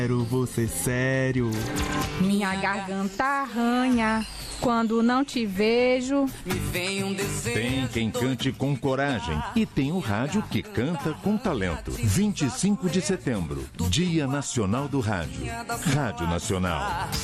Quero você sério. Minha garganta arranha quando não te vejo. Me vem um desejo. Tem quem cante com coragem e tem o rádio que canta com talento. 25 de setembro, Dia Nacional do Rádio. Rádio Nacional.